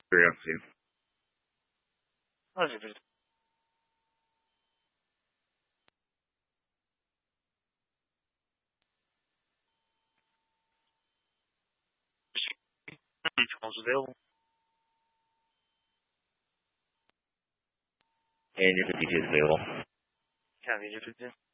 Curiosity. Oh, j'ai available. And your 52 is available. Copy, 52.